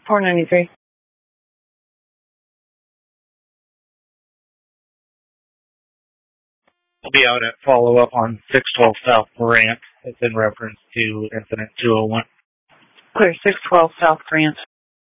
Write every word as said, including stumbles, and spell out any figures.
four ninety-three. I'll be out at follow-up on six twelve South Grant. It's in reference to incident two oh one. Clear, six twelve South Grant.